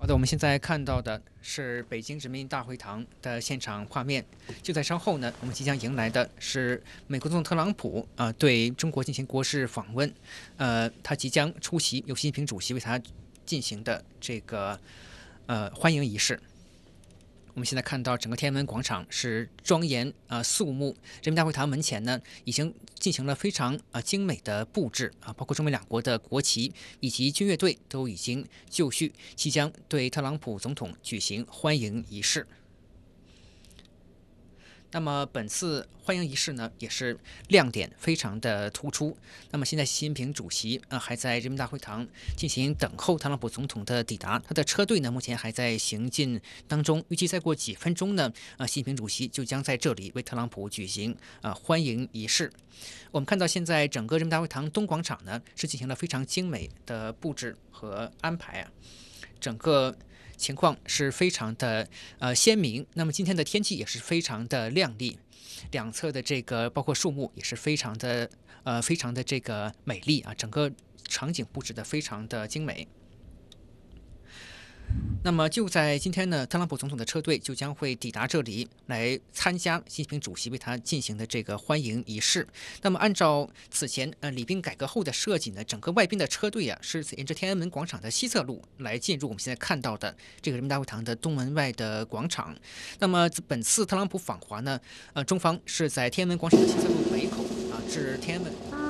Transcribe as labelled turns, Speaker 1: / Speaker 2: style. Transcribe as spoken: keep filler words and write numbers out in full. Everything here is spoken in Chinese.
Speaker 1: 好的，我们现在看到的是北京人民大会堂的现场画面。就在稍后呢，我们即将迎来的是美国总统特朗普啊、呃对中国进行国事访问，呃，他即将出席由习近平主席为他进行的这个呃欢迎仪式。我们现在看到整个天安门广场是庄严啊、呃、肃穆，人民大会堂门前呢已经进行了非常啊、呃、精美的布置啊，包括中美两国的国旗以及军乐队都已经就绪，即将对特朗普总统举行欢迎仪式。那么本次欢迎仪式呢，也是亮点非常的突出。那么现在习近平主席啊、呃、还在人民大会堂进行等候特朗普总统的抵达，他的车队呢目前还在行进当中，预计再过几分钟呢，啊、习近平主席就将在这里为特朗普举行啊、呃欢迎仪式。我们看到现在整个人民大会堂东广场呢是进行了非常精美的布置和安排啊，整个情况是非常的呃鲜明。那么今天的天气也是非常的亮丽，两侧的这个包括树木也是非常的呃非常的这个美丽啊，整个场景布置的非常的精美。那么就在今天呢，特朗普总统的车队就将会抵达这里来参加习近平主席为他进行的这个欢迎仪式。那么按照此前呃礼宾改革后的设计呢，整个外宾的车队啊是沿着天安门广场的西侧路来进入我们现在看到的这个人民大会堂的东门外的广场。那么本次特朗普访华呢，呃，中方是在天安门广场的西侧路北口啊至天安门。